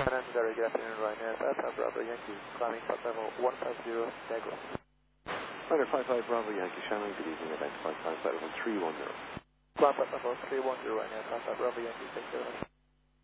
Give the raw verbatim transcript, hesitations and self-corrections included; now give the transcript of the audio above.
Very good afternoon, Ryanair, five five Bravo Yankee, climbing flight level one five zero, Negro. Ryanair five five Bravo Yankee, Shannon, good evening, identified climb flight level three one zero. Climb flight level three one zero, Ryanair five five Bravo Yankee, thank you very much.